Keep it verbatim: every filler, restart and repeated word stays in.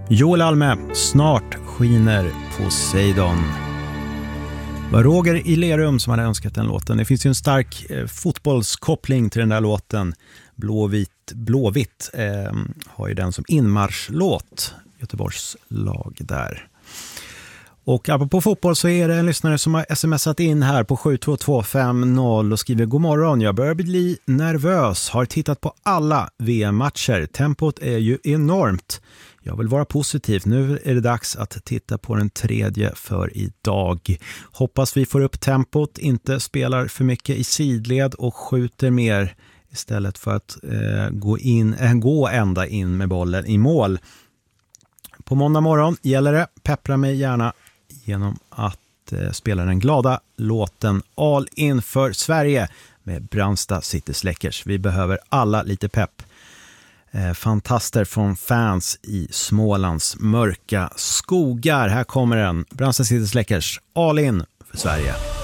Joel Alme, snart skiner Poseidon. Det var Roger i Lerum som hade önskat den låten. Det finns ju en stark eh, fotbollskoppling till den där låten. Blåvitt, Blåvitt eh, har ju den som inmarschlåt, Göteborgs lag där. Och apropå fotboll så är det en lyssnare som har smsat in här på sju två två fem noll och skriver: God morgon, jag börjar bli nervös. Har tittat på alla V M-matcher. Tempot är ju enormt. Jag vill vara positiv. Nu är det dags att titta på den tredje för idag. Hoppas vi får upp tempot, inte spelar för mycket i sidled och skjuter mer istället för att eh, gå, in, äh, gå ända in med bollen i mål. På måndag morgon gäller det, peppra mig gärna genom att eh, spela den glada låten All in för Sverige med Brandsta City Släckers. Vi behöver alla lite pepp. Eh, fantaster från fans i Smålands mörka skogar. Här kommer den, Brandsta City Släckers, All in för Sverige.